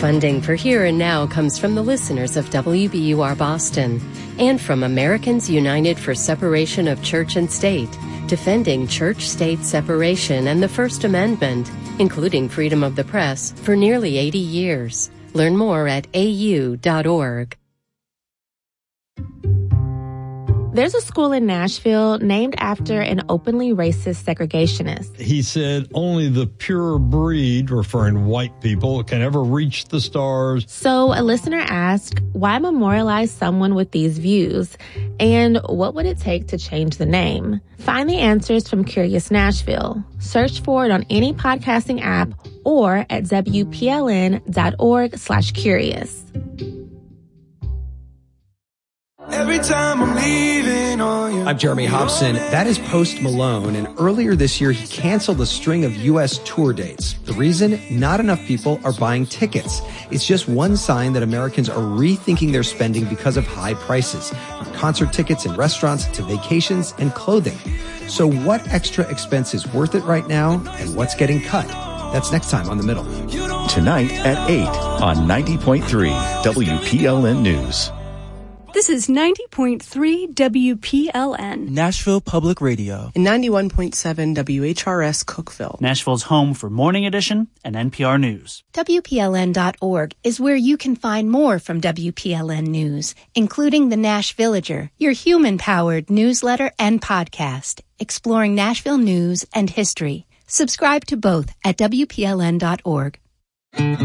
Funding for Here and Now comes from the listeners of WBUR Boston and from Americans United for Separation of Church and State, defending church-state separation and the First Amendment, including freedom of the press, for nearly 80 years. Learn more at au.org. There's a school in Nashville named after an openly racist segregationist. He said only the pure breed, referring to white people, can ever reach the stars. So a listener asked, why memorialize someone with these views? And what would it take to change the name? Find the answers from Curious Nashville. Search for it on any podcasting app or at WPLN.org/curious. Every time I'm leaving on you. I'm Jeremy Hobson. That is Post Malone. And earlier this year, he canceled a string of U.S. tour dates. The reason? Not enough people are buying tickets. It's just one sign that Americans are rethinking their spending because of high prices. From concert tickets and restaurants to vacations and clothing. So what extra expense is worth it right now? And what's getting cut? That's next time on The Middle. Tonight at 8 on 90.3 WPLN News. This is 90.3 WPLN. Nashville Public Radio. And 91.7 WHRS Cookeville. Nashville's home for Morning Edition and NPR News. WPLN.org is where you can find more from WPLN News, including the Nash Villager, your human-powered newsletter and podcast, exploring Nashville news and history. Subscribe to both at WPLN.org.